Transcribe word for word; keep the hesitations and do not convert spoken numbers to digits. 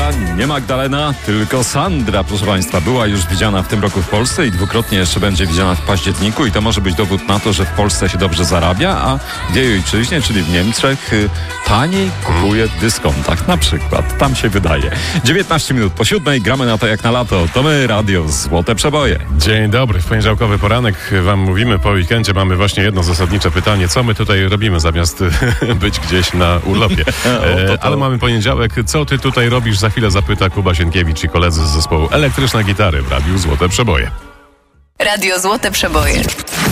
nie Magdalena, tylko Sandra, proszę Państwa, była już widziana w tym roku w Polsce i dwukrotnie jeszcze będzie widziana w październiku i to może być dowód na to, że w Polsce się dobrze zarabia, a w jej ojczyźnie, czyli w Niemczech, taniej kupuje w dyskontach na przykład. Tam się wydaje. dziewiętnaście minut po siódmej, gramy na to jak na lato. To my, Radio Złote Przeboje. Dzień dobry, w poniedziałkowy poranek wam mówimy, po weekendzie mamy właśnie jedno zasadnicze pytanie, co my tutaj robimy zamiast być gdzieś na urlopie. o, to, to. Ale mamy poniedziałek, co ty tutaj robisz? Za chwilę zapyta Kuba Sienkiewicz i koledzy z zespołu Elektryczne Gitary w Radiu Złote Przeboje. Radio Złote Przeboje.